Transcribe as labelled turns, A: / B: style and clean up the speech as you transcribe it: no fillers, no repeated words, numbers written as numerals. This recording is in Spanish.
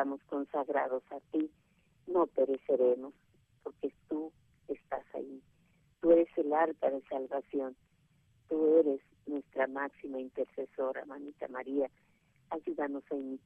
A: estamos consagrados a ti, no pereceremos, porque tú estás ahí. Tú eres el arca de salvación. Tú eres nuestra máxima intercesora, Mamita María. Ayúdanos a imitar